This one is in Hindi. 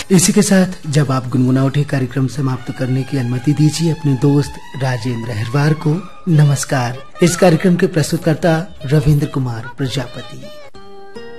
इसी के साथ जब आप गुनगुना उठे कार्यक्रम समाप्त करने की अनुमति दीजिए अपने दोस्त राजेंद्र हरवार को। नमस्कार। इस कार्यक्रम के प्रस्तुतकर्ता रविंद्र कुमार प्रजापति।